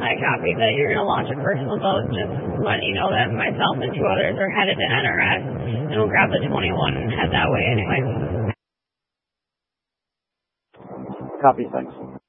I copy that you're going to launch a personal boat, just letting you know that myself and 2 others are headed to NRS, and we'll grab the 21 and head that way anyway. Copy, thanks.